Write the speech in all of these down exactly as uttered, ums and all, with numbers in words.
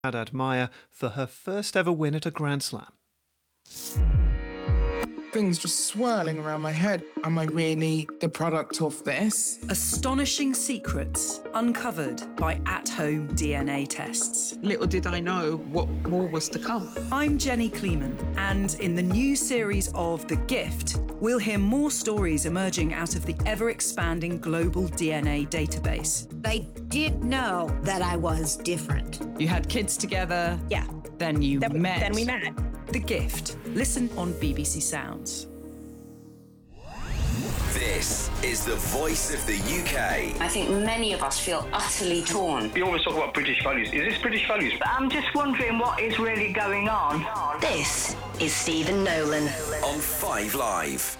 Haddad Maia for her first ever win at a Grand Slam. Things just swirling around my head. Am I really the product of this? Astonishing secrets uncovered by at-home D N A tests. Little did I know what more was to come. I'm Jenny Kleeman, and in the new series of The Gift, we'll hear more stories emerging out of the ever-expanding global D N A database. They did know that I was different. You had kids together. Yeah. Then you then, met. Then we met. The Gift. Listen on B B C Sounds. This is the voice of the U K. I think many of us feel utterly torn. We always talk about British values. Is this British values? I'm just wondering what is really going on. This is Stephen Nolan. On Five Live.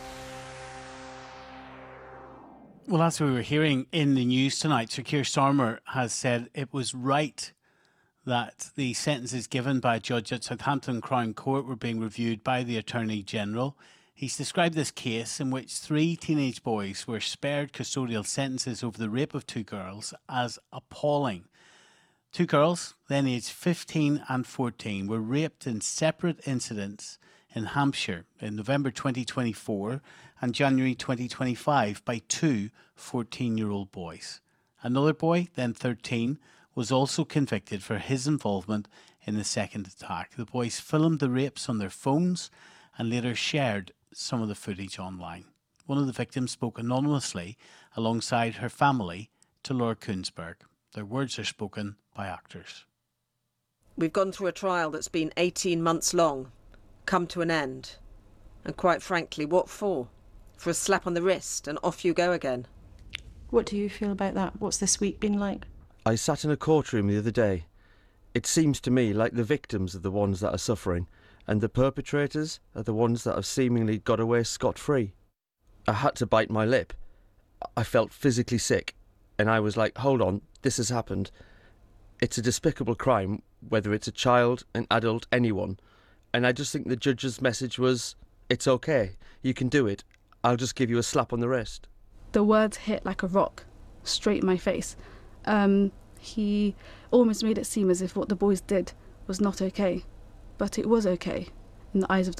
Well, as we were hearing in the news tonight, Sir Keir Starmer has said it was right that the sentences given by a judge at Southampton Crown Court were being reviewed by the Attorney General. He's described this case in which three teenage boys were spared custodial sentences over the rape of two girls as appalling. Two girls, then aged fifteen and fourteen, were raped in separate incidents in Hampshire in November twenty twenty-four and January twenty twenty-five by two fourteen-year-old boys. Another boy, then thirteen, was also convicted for his involvement in the second attack. The boys filmed the rapes on their phones and later shared some of the footage online. One of the victims spoke anonymously alongside her family to Laura Kuenssberg. Their words are spoken by actors. We've gone through a trial that's been eighteen months long, come to an end. And quite frankly, what for? For a slap on the wrist and off you go again. What do you feel about that? What's this week been like? I sat in a courtroom the other day. It seems to me like the victims are the ones that are suffering, and the perpetrators are the ones that have seemingly got away scot-free. I had to bite my lip. I felt physically sick, and I was like, hold on, this has happened. It's a despicable crime, whether it's a child, an adult, anyone. And I just think the judge's message was, it's okay, you can do it, I'll just give you a slap on the wrist. The words hit like a rock, straight in my face. Um, he almost made it seem as if what the boys did was not okay. But it was okay in the eyes of the